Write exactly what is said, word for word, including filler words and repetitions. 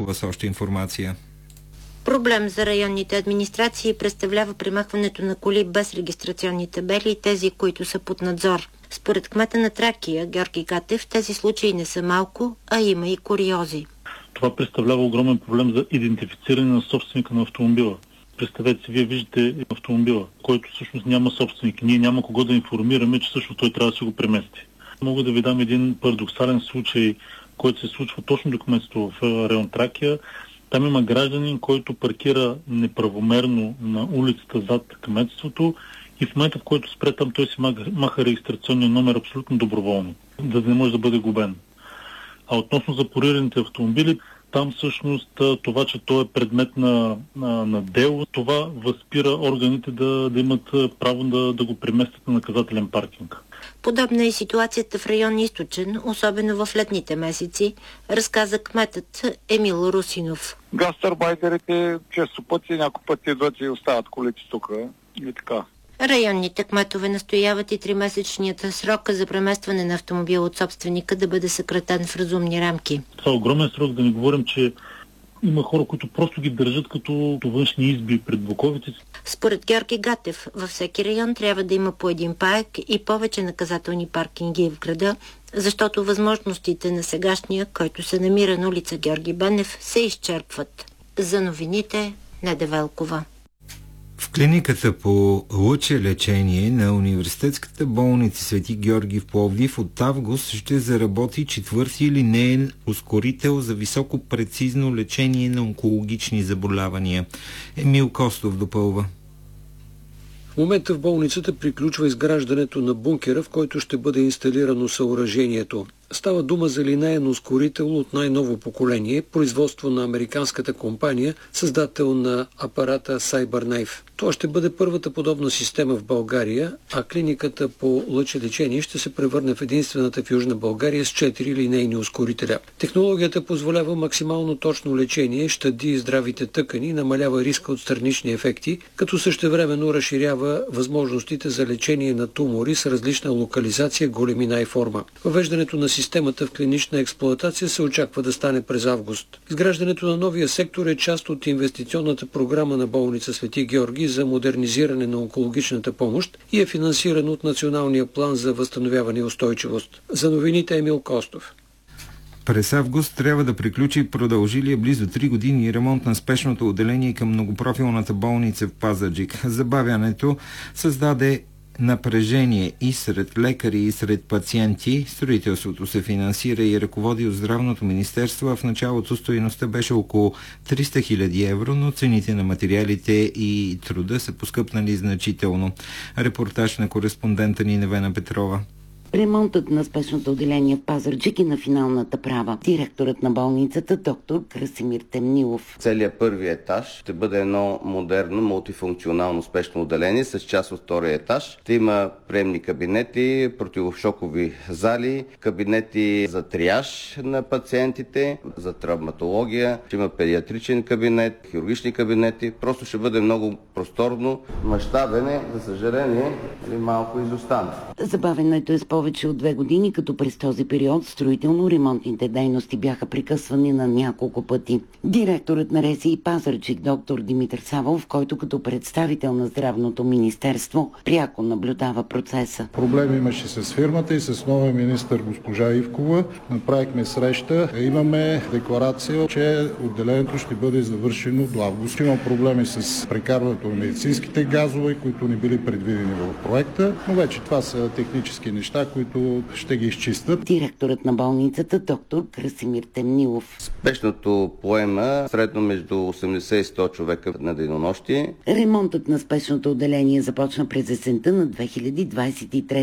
Недялкова с още информация. Проблем за районните администрации представлява премахването на коли без регистрационни табели и тези, които са под надзор. Според кмета на Тракия, Георги Гатев, тези случаи не са малко, а има и куриози. Това представлява огромен проблем за идентифициране на собственика на автомобила. Представете си, вие виждате автомобила, който всъщност няма собственик. Ние няма кого да информираме, че всъщност той трябва да си го премести. Мога да ви дам един парадоксален случай, който се случва точно до кметството в район Тракия. Там има гражданин, който паркира неправомерно на улицата зад кметството и в момента, в който спре там, той си маха регистрационния номер абсолютно доброволно, да не може да бъде губен. А относно запорираните автомобили, там всъщност това, че той е предмет на, на, на дело, това възпира органите да, да имат право да, да го преместят на наказателен паркинг. Подобна е ситуацията в район Източен, особено в летните месеци, разказа кметът Емил Русинов. Гастарбайтерите често пъти, няколко пъти идват и остават колите тук и така. Районните кметове настояват и тримесечният срок за преместване на автомобил от собственика да бъде съкратен в разумни рамки. Това е огромен срок, да не говорим, че има хора, които просто ги държат като външни изби пред блоковите. Според Георги Гатев, във всеки район трябва да има по един парк и повече наказателни паркинги в града, защото възможностите на сегашния, който се намира на улица Георги Бенев, се изчерпват. За новините, Неда Велкова. В клиниката по лъчелечение на Университетската болница Свети Георги в Пловдив от август ще заработи четвърти линеен ускорител за високопрецизно лечение на онкологични заболявания. Емил Костов допълва. В момента в болницата приключва изграждането на бункера, в който ще бъде инсталирано съоръжението. Става дума за линеен ускорител от най-ново поколение, производство на американската компания, създател на апарата CyberKnife. Това ще бъде първата подобна система в България, а клиниката по лъчелечение ще се превърне в единствената в Южна България с четири линейни ускорителя. Технологията позволява максимално точно лечение, щади здравите тъкани, намалява риска от странични ефекти, като същевременно разширява възможностите за лечение на тумори с различна локализация, големина и форма. Въвеждането на системата в клинична експлоатация се очаква да стане през август. Изграждането на новия сектор е част от инвестиционната програма на болница Свети Георги за модернизиране на онкологичната помощ и е финансирано от Националния план за възстановяване и устойчивост. За новините Емил Костов. През август трябва да приключи продължилия близо три години ремонт на спешното отделение към многопрофилната болница в Пазарджик. Забавянето създаде напрежение и сред лекари, и сред пациенти. Строителството се финансира и ръководи от Здравното министерство, а в началото стойността беше около триста хиляди евро, но цените на материалите и труда са поскъпнали значително. Репортаж на кореспондента ни Невена Петрова. Ремонтът на спешното отделение в Пазарджик е на финалната права. Директорът на болницата, доктор Красимир Темнилов. Целият първи етаж ще бъде едно модерно, мултифункционално спешно отделение с част от втория етаж. Ще има приемни кабинети, противошокови зали, кабинети за триаж на пациентите, за травматология, ще има педиатричен кабинет, хирургични кабинети. Просто ще бъде много просторно. Мащабен е, за съжаление, малко изостана. Забавенето е с повече от две години, като през този период строително-ремонтните дейности бяха прекъсвани на няколко пъти. Директорът на РЗИ Пазарджик, доктор Димитър Савов, който като представител на Здравното министерство пряко наблюдава процеса. Проблем имаше с фирмата и с новия министър госпожа Ивкова. Направихме среща. Имаме декларация, че отделението ще бъде завършено до август. Има проблеми с прекарването на медицинските газове, които не били предвидени в проекта, но вече това са технически неща, които ще ги изчистят. Директорът на болницата, доктор Красимир Темнилов. Спешното поема средно между осемдесет и сто човека на денонощие. Ремонтът на спешното отделение започна през есента на две хиляди двадесет и трета